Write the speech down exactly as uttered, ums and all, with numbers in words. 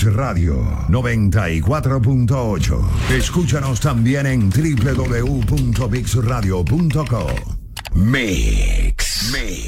Radio noventa y cuatro punto ocho. Escúchanos también en doble u doble u doble u punto mix radio punto com. Mix. Mix.